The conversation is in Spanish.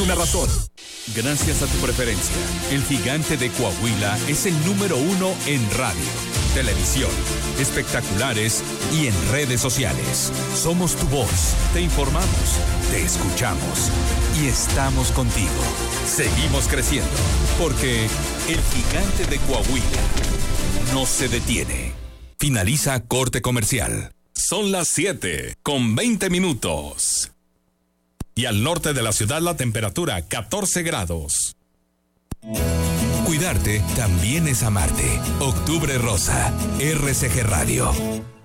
una razón. Gracias a tu preferencia, el Gigante de Coahuila es el número 1 en radio, televisión, espectaculares y en redes sociales. Somos tu voz, te informamos, te escuchamos y estamos contigo. Seguimos creciendo, porque el Gigante de Coahuila no se detiene. Finaliza corte comercial. Son las 7:20. Y al norte de la ciudad la temperatura 14 grados. Cuidarte también es amarte. Octubre Rosa, RCG Radio.